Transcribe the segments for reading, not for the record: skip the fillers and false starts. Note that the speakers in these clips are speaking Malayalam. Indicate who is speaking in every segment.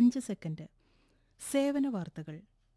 Speaker 1: 5 സേവന വാർത്തകൾ.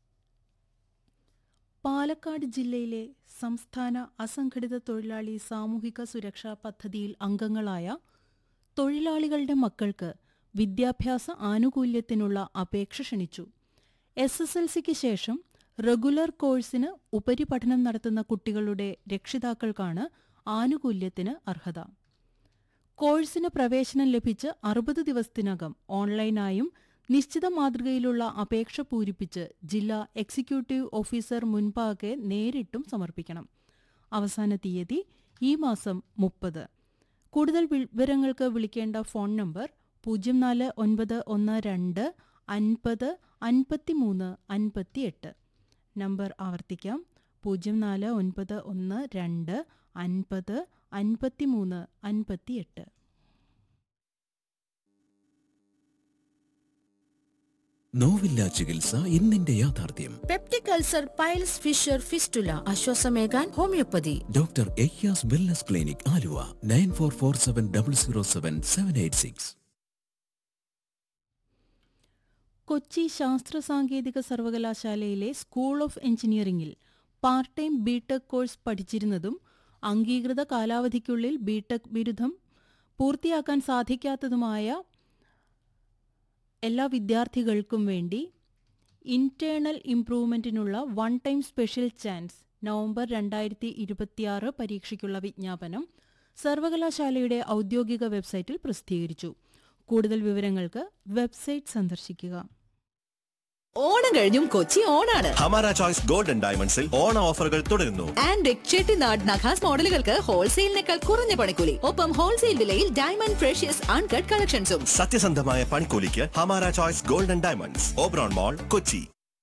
Speaker 1: പാലക്കാട് ജില്ലയിലെ സംസ്ഥാന അസംഘടിത തൊഴിലാളി സാമൂഹിക സുരക്ഷാ പദ്ധതിയിൽ അംഗങ്ങളായ തൊഴിലാളികളുടെ മക്കൾക്ക് വിദ്യാഭ്യാസ ആനുകൂല്യത്തിനുള്ള അപേക്ഷ ക്ഷണിച്ചു. SSLCക്ക് ശേഷം റെഗുലർ കോഴ്സിന് ഉപരിപഠനം നടത്തുന്ന കുട്ടികളുടെ രക്ഷിതാക്കൾക്കാണ് ആനുകൂല്യത്തിന് അർഹത. കോഴ്സിന് പ്രവേശനം ലഭിച്ച് 60 ദിവസത്തിനകം ഓൺലൈനായും നിശ്ചിത മാതൃകയിലുള്ള അപേക്ഷ പൂരിപ്പിച്ച് ജില്ലാ എക്സിക്യൂട്ടീവ് ഓഫീസർ മുൻപാകെ നേരിട്ടും സമർപ്പിക്കണം. അവസാന തീയതി ഈ മാസം 30. കൂടുതൽ വിവരങ്ങൾക്ക് വിളിക്കേണ്ട ഫോൺ നമ്പർ 04912 50 53 58. നമ്പർ ആവർത്തിക്കാം: 04912 50 53 58.
Speaker 2: നോവില്ല ചികിത്സ ഇന്നിന്റെ യാഥാർത്ഥ്യം.
Speaker 3: Peptic ulcer, piles, Fisher, fistula, ആശ്വാസമേകാൻ homeopathy.
Speaker 2: Doctor Ayyaz wellness clinic, Aluva. 9447007786.
Speaker 1: Kochi ശാസ്ത്ര സാങ്കേതിക സർവകലാശാലയിലെ സ്കൂൾ ഓഫ് എഞ്ചിനീയറിംഗിൽ പാർട്ട് ടൈം ബിടെക് കോഴ്സ് പഠിച്ചിരുന്നതും അംഗീകൃത കാലാവധിക്കുള്ളിൽ ബിടെക് ബിരുദം പൂർത്തിയാക്കാൻ സാധിക്കാത്തതുമായ എല്ലാ വിദ്യാർത്ഥികൾക്കും വേണ്ടി internal ഇംപ്രൂവ്മെന്റിനുള്ള one time special chance November 2026 പരീക്ഷയ്ക്കുള്ള വിജ്ഞാപനം സർവകലാശാലയുടെ ഔദ്യോഗിക വെബ്സൈറ്റിൽ പ്രസിദ്ധീകരിച്ചു. കൂടുതൽ വിവരങ്ങൾക്ക് വെബ്സൈറ്റ് സന്ദർശിക്കുക.
Speaker 3: ഓണം കഴിഞ്ഞും കൊച്ചി ഓണാണ്.
Speaker 4: ഹമാര ചോയ്സ് ഗോൾഡൻ ഡയമണ്ട്സിൽ ഓണ ഓഫറുകൾ തുടരുന്നു.
Speaker 3: ആൻഡ്രിക്, ചെട്ടിനാട്, നഖാസ് മോഡലുകൾക്ക് ഹോൾസെയിലിനേക്കാൾ കുറഞ്ഞ പണിക്കൂലി. ഒപ്പം ഹോൾസെയിൽ വിലയിൽ ഡയമണ്ട്, പ്രഷ്യസ്, അൺകട്ട് കളക്ഷൻസും.
Speaker 4: സത്യസന്ധമായ പണിക്കൂലിക്ക് Hamara choice golden diamonds, Oberon മോൾ, കൊച്ചി.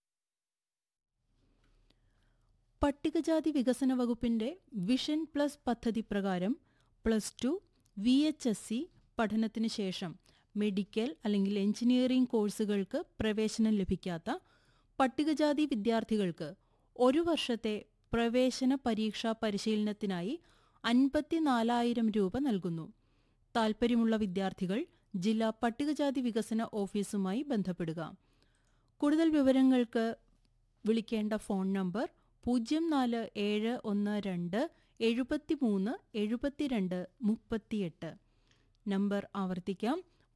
Speaker 1: പട്ടികജാതി വികസന വകുപ്പിന്റെ വിഷൻ പ്ലസ് പദ്ധതി പ്രകാരം +2 VHSC പഠനത്തിന് ശേഷം മെഡിക്കൽ അല്ലെങ്കിൽ എഞ്ചിനീയറിംഗ് കോഴ്സുകൾക്ക് പ്രവേശനം ലഭിക്കാത്ത പട്ടികജാതി വിദ്യാർത്ഥികൾക്ക് 1 വർഷത്തെ പ്രവേശന പരീക്ഷാ പരിശീലനത്തിനായി 54,000 രൂപ നൽകുന്നു. താൽപ്പര്യമുള്ള വിദ്യാർത്ഥികൾ ജില്ലാ പട്ടികജാതി വികസന ഓഫീസുമായി ബന്ധപ്പെടുക. കൂടുതൽ വിവരങ്ങൾക്ക് വിളിക്കേണ്ട ഫോൺ നമ്പർ 04712 73 72 38. നമ്പർ ആവർത്തിക്കാം: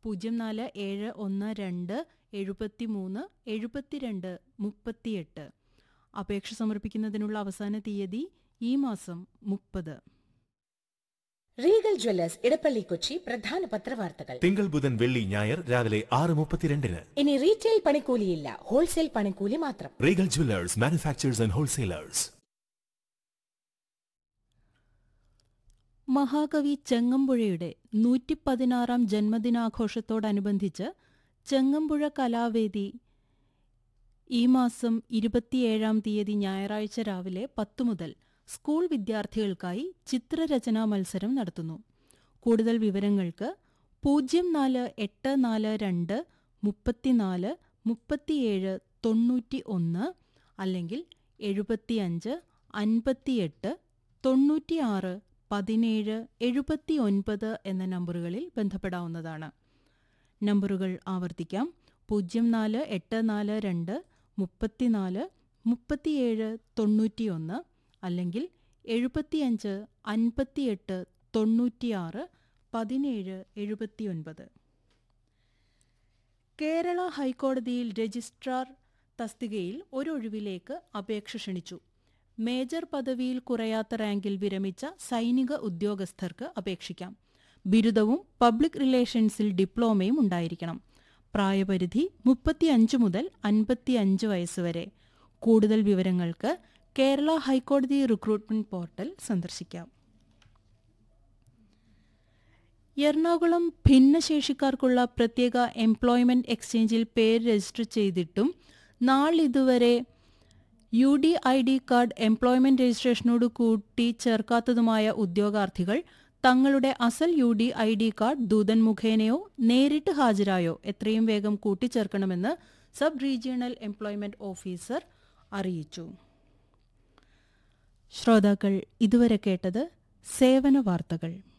Speaker 1: 04712 73 72 38. അപേക്ഷ സമർപ്പിക്കുന്നതിനുള്ള അവസാന തീയതി ഈ മാസം 30.
Speaker 5: റീഗൽ ജ്വല്ലേഴ്സ് ഇടപ്പള്ളി കൊച്ചി പ്രധാന പത്രവാർത്തകൾ.
Speaker 6: തിങ്കൾ, ബുധൻ, വെള്ളി, ഞായർ രാവിലെ 6:32.
Speaker 5: ഇനി റീറ്റെയിൽ പണിക്കൂലിയില്ല, ഹോൾസെയിൽ പണിക്കൂലി മാത്രം.
Speaker 6: Regal Jewellers, manufacturers and wholesalers.
Speaker 1: മഹാകവി ചെങ്ങമ്പുഴയുടെ 116ാം ജന്മദിനാഘോഷത്തോടനുബന്ധിച്ച് ചെങ്ങമ്പുഴ കലാവേദി ഈ മാസം 27 തീയതി ഞായറാഴ്ച രാവിലെ 10 മുതൽ സ്കൂൾ വിദ്യാർത്ഥികൾക്കായി ചിത്രരചനാ മത്സരം നടത്തുന്നു. കൂടുതൽ വിവരങ്ങൾക്ക് 04842 34 37 91 അല്ലെങ്കിൽ 75 58 96 17 79 എന്ന നമ്പറുകളിൽ ബന്ധപ്പെടാവുന്നതാണ്. നമ്പറുകൾ ആവർത്തിക്കാം: 04842 34 37 91 അല്ലെങ്കിൽ 75 58 96 17 79. കേരള ഹൈക്കോടതിയിൽ രജിസ്ട്രാർ തസ്തികയിൽ ഒരൊഴിവിലേക്ക് അപേക്ഷ ക്ഷണിച്ചു. മേജർ പദവിയിൽ കുറയാത്ത റാങ്കിൽ വിരമിച്ച സൈനിക ഉദ്യോഗസ്ഥർക്ക് അപേക്ഷിക്കാം. ബിരുദവും പബ്ലിക് റിലേഷൻസിൽ ഡിപ്ലോമയും ഉണ്ടായിരിക്കണം. പ്രായപരിധി 35 മുതൽ 55 വയസ്സ് വരെ. കൂടുതൽ വിവരങ്ങൾക്ക് കേരള ഹൈക്കോടതി റിക്രൂട്ട്മെന്റ് പോർട്ടൽ സന്ദർശിക്കാം. എറണാകുളം ഭിന്നശേഷിക്കാർക്കുള്ള പ്രത്യേക എംപ്ലോയ്മെന്റ് എക്സ്ചേഞ്ചിൽ പേര് രജിസ്റ്റർ ചെയ്തിട്ടും നാളിതുവരെ UDID കാർഡ് എംപ്ലോയ്മെന്റ് രജിസ്ട്രേഷനോട് കൂട്ടി ചേർക്കാത്തതുമായ ഉദ്യോഗാർത്ഥികൾ തങ്ങളുടെ അസൽ UDID കാർഡ് ദൂതൻ മുഖേനയോ നേരിട്ട് ഹാജരായോ എത്രയും വേഗം കൂട്ടിച്ചേർക്കണമെന്ന് സബ് റീജിയണൽ എംപ്ലോയ്മെന്റ് ഓഫീസർ അറിയിച്ചു. ശ്രോതാക്കൾ ഇതുവരെ കേട്ടത് സേവന വാർത്തകൾ.